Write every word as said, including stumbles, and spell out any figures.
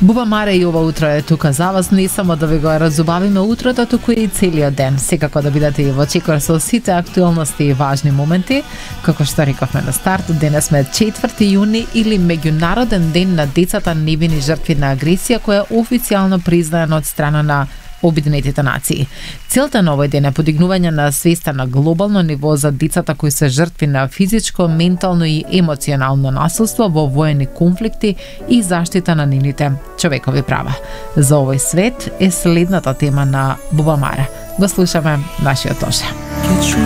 Буба Мара и ова утро е тука за вас, не само да ви го разубавиме утрото, туку и целиот ден. Секако да бидете и во чекор со сите актуелности и важни моменти. Како што рековме на старт, денес сме четврти јуни или Меѓународен ден на децата невини жртви на агресија, која е официјално признаена од страна на Обединетите нации. Целта на овој ден е подигнување на свеста на глобално ниво за децата кои се жртви на физичко, ментално и емоционално насилство во воени конфликти и заштита на нивните човекови права. За овој свет е следната тема на Буба Мара. Го слушаме нашиот Тоша.